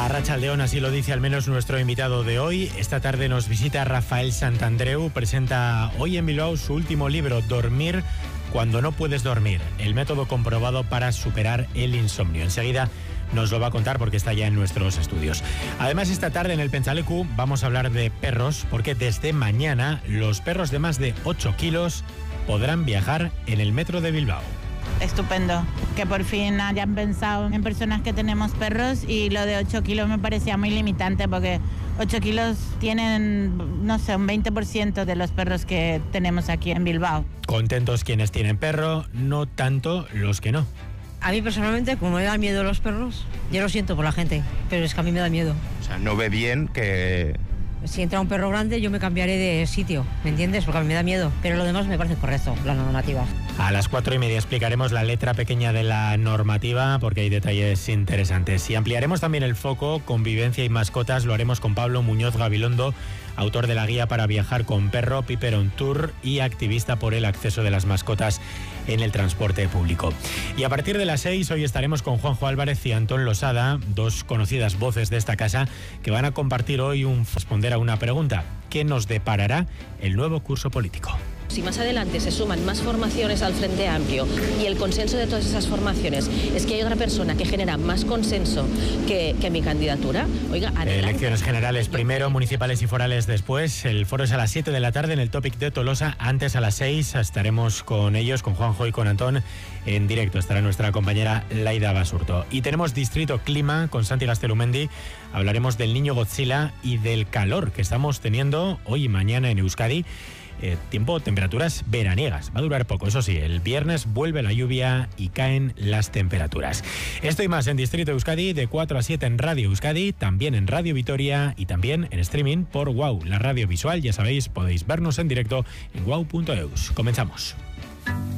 Arratsaldeón, así lo dice al menos nuestro invitado de hoy. Esta tarde nos visita Rafael Santandreu. Presenta hoy en Bilbao su último libro, Dormir cuando no puedes dormir. El método comprobado para superar el insomnio. Enseguida nos lo va a contar porque está ya en nuestros estudios. Además, esta tarde en el Pentsaleku vamos a hablar de perros, porque desde mañana los perros de más de 8 kilos podrán viajar en el metro de Bilbao. Estupendo, que por fin hayan pensado en personas que tenemos perros, y lo de 8 kilos me parecía muy limitante porque 8 kilos tienen, no sé, un 20% de los perros que tenemos aquí en Bilbao. Contentos quienes tienen perro, no tanto los que no. A mí personalmente, como me da miedo los perros, yo lo siento por la gente, pero es que a mí me da miedo. O sea, no ve bien que... Si entra un perro grande, yo me cambiaré de sitio, ¿me entiendes? Porque a mí me da miedo, pero lo demás me parece correcto, la normativa. A las 4:30 explicaremos la letra pequeña de la normativa, porque hay detalles interesantes. Y ampliaremos también el foco, convivencia y mascotas. Lo haremos con Pablo Muñoz Gabilondo, autor de la guía para viajar con perro, Piper on Tour, y activista por el acceso de las mascotas en el transporte público. Y a partir de las 6, hoy estaremos con Juanjo Álvarez y Antón Losada, dos conocidas voces de esta casa, que van a compartir hoy responder a una pregunta: ¿qué nos deparará el nuevo curso político? Si más adelante se suman más formaciones al Frente Amplio y el consenso de todas esas formaciones es que hay otra persona que genera más consenso que mi candidatura, oiga, adelante. Elecciones generales primero, municipales y forales después. El foro es a las 7 de la tarde en el Topic de Tolosa. Antes, a las 6, estaremos con ellos, con Juanjo y con Antón, en directo. Estará nuestra compañera Laida Basurto. Y tenemos Distrito Clima con Santi Gaztelumendi. Hablaremos del niño Godzilla y del calor que estamos teniendo hoy y mañana en Euskadi. Temperaturas veraniegas. Va a durar poco, eso sí, el viernes vuelve la lluvia y caen las temperaturas. Esto y más en Distrito Euskadi, de 4 a 7 en Radio Euskadi, también en Radio Vitoria y también en streaming por WOW, la radio visual. Ya sabéis, podéis vernos en directo en wow.eus. Comenzamos.